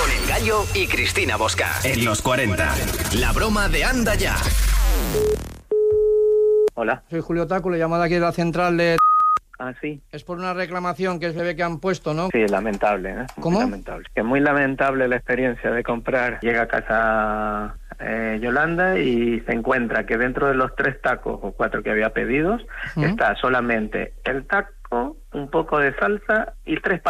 Con El Gallo y Cristina Bosca. En los 40. La broma de Anda Ya. Hola. Soy Julio Taco, le llamo de aquí de la central de... Ah, sí. Es por una reclamación que se ve que han puesto, ¿no? Sí, lamentable, ¿eh? ¿Cómo? Muy lamentable. Que muy lamentable la experiencia de comprar. Llega a casa Yolanda y se encuentra que dentro de los 3 tacos o 4 que había pedidos está solamente el taco, un poco de salsa y 3